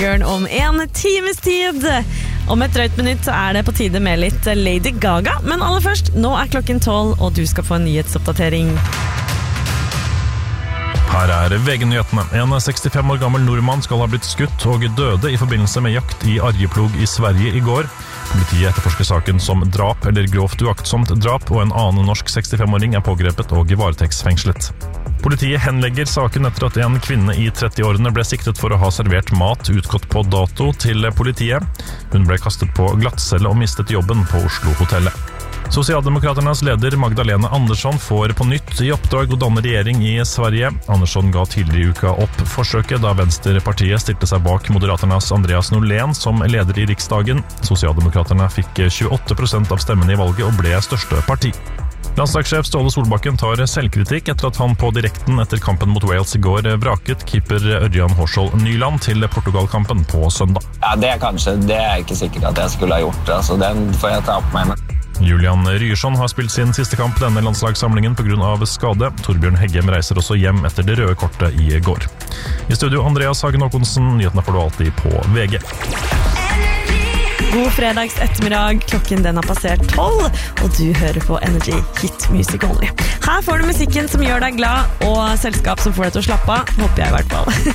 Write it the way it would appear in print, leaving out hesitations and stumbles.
Om en times tid. Om et drøyt minutt så det på tide med litt Lady Gaga. Men aller først, nå klokken 12, og du skal få en nyhetsoppdatering. Her VG-nyhetene. En 65 år gammel nordmann skal ha blitt skutt og døde i forbindelse med jakt i Arjeplog i Sverige i går. Politiet etterforsker saken som drap eller grovt uaktsomt drap, og en annen norsk 65-åring pågrepet og varetektsfengslet. Politiet henlegger saken etter at en kvinne i 30-årene ble siktet for å ha servert mat utgått på dato til politiet. Hun ble kastet på glattcelle og mistet jobben på Oslo-hotellet. Sosialdemokraternas leder Magdalena Andersson får på nytt i oppdrag å danne regjering i Sverige. Andersson ga tidligere i uka opp forsøket da Venstrepartiet stilte seg bak Moderaternas Andreas Norlén som leder i Riksdagen. Sosialdemokraterne fikk 28% av stemmene i valget og ble største parti. Landslagssjef Ståle Solbakken tar selvkritikk etter at han på direkten etter kampen mot Wales i går vraket keeper Ørjan Horshold Nyland til Portugal-kampen på søndag. Ja, det ikke sikkert at jeg skulle ha gjort, altså den får jeg ta opp med meg. Julian Ryerson har spilt sin siste kamp denne landslagssamlingen på grunn av skade. Torbjørn Heggem reiser også hjem etter det røde kortet i går. I studio Andreas Hagen Håkonsen, nyhetene får du alltid på VG. God fredags ettermiddag, klokken den har passert 12, og du hører på Energy Hit Music Only. Her får du musikken som gjør deg glad, og selskap som får deg til å slappe av, håper jeg i hvert fall.